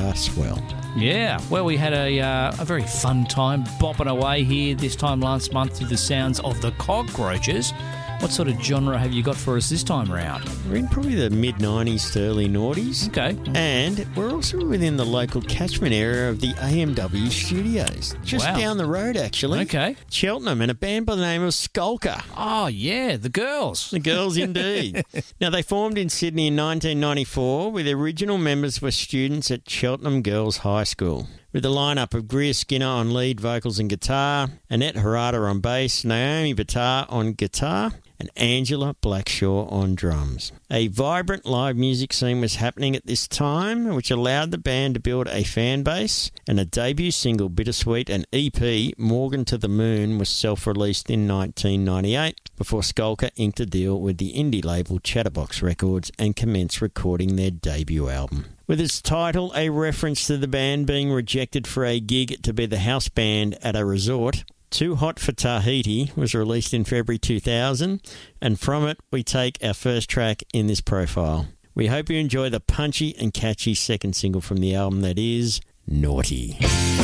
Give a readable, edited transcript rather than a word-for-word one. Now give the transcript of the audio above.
are swell. Yeah, well, we had a very fun time bopping away here this time last month to the sounds of the Cockroaches. What sort of genre have you got for us this time round? We're in probably the mid-90s to early noughties. Okay. And we're also within the local catchment area of the AMW studios. Just down the road, actually. Okay. Cheltenham, and a band by the name of Skulker. Oh, yeah, the girls. The girls, indeed. Now, they formed in Sydney in 1994, with the original members were students at Cheltenham Girls High School. With a lineup of Greer Skinner on lead vocals and guitar, Annette Harada on bass, Naomi Batar on guitar, and Angela Blackshaw on drums. A vibrant live music scene was happening at this time, which allowed the band to build a fan base, and a debut single, Bittersweet, and EP, Morgan to the Moon, was self-released in 1998, before Skulker inked a deal with the indie label Chatterbox Records and commenced recording their debut album. With its title a reference to the band being rejected for a gig to be the house band at a resort, Too Hot for Tahiti was released in February 2000, and from it we take our first track in this profile. We hope you enjoy the punchy and catchy second single from the album, that is Naughty.